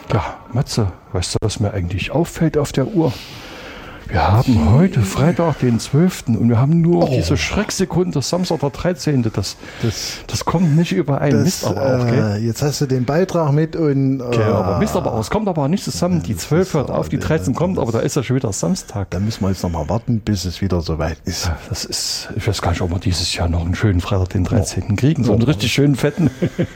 Ja, Matze, weißt du, was mir eigentlich auffällt auf der Uhr? Wir haben heute Freitag, den 12. und wir haben nur diese Schrecksekunde, Samstag, der 13. Das kommt nicht überein. Mist aber auch, gell? Jetzt hast du den Beitrag mit und... aber Mist aber auch. Es kommt aber nicht zusammen. Die 12 hört auf, die 13 kommt, aber da ist ja schon wieder Samstag. Da müssen wir jetzt noch mal warten, bis es wieder soweit ist. Ja, das ist, ich weiß gar nicht, ob wir dieses Jahr noch einen schönen Freitag, den 13. kriegen. So einen richtig schönen fetten.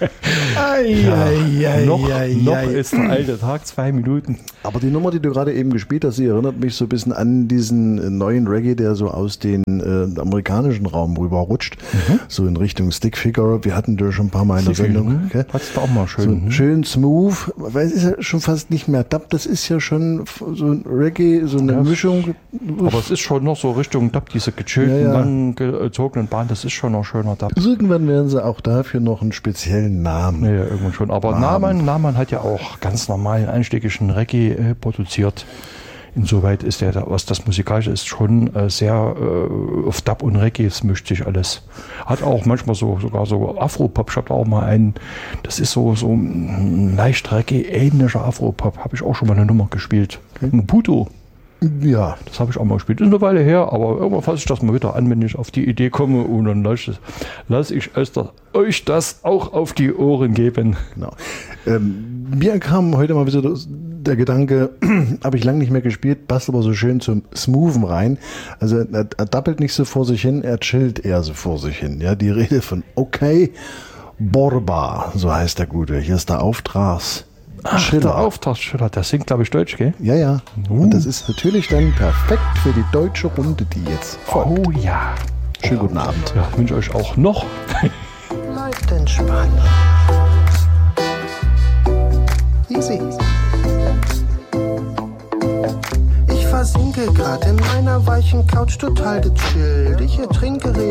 Noch ist der alte Tag, 2 Minuten. Aber die Nummer, die du gerade eben gespielt hast, die erinnert mich so ein bisschen an diesen neuen Reggae, der so aus den amerikanischen Raum rüberrutscht, so in Richtung Stickfigure. Wir hatten da schon ein paar Mal in der Sendung. Okay? Hat's da auch mal schön. So, schön smooth, weil es ist ja schon fast nicht mehr Dub, das ist ja schon so ein Reggae, so eine Mischung. Aber es ist schon noch so Richtung Dub, diese gechillten, lang gezogenen Bahn, das ist schon noch schöner Dub. Irgendwann werden sie auch dafür noch einen speziellen Namen. Ja, irgendwann schon. Aber Naman hat ja auch ganz normalen einschlägigen Reggae produziert. Insoweit ist der, was das Musikalische ist, schon sehr auf Dub und Reggae, es mischt sich alles. Hat auch manchmal sogar so Afropop, ich habe da auch mal einen, das ist so ein leicht Reggae-ähnlicher Afropop, habe ich auch schon mal eine Nummer gespielt. Maputo. Ja. Das habe ich auch mal gespielt. Ist eine Weile her, aber irgendwann fasse ich das mal wieder an, wenn ich auf die Idee komme und dann lasse ich euch das auch auf die Ohren geben. Genau. Mir kam heute mal wieder der Gedanke, habe ich lange nicht mehr gespielt, passt aber so schön zum Smoothen rein. Also er dappelt nicht so vor sich hin, er chillt eher so vor sich hin. Ja, die Rede von Okay Borba, so heißt der Gute. Hier ist der Auftrags. Der Auftragsschiller, der singt, glaube ich, Deutsch, gell? Ja, ja. Und das ist natürlich dann perfekt für die deutsche Runde, die jetzt folgt. Oh ja. Schönen guten Abend. Ja, ich wünsche euch auch noch. Bleibt entspannt. Easy. Ich versinke grad in meiner weichen Couch, total gechillt. Ich ertrinke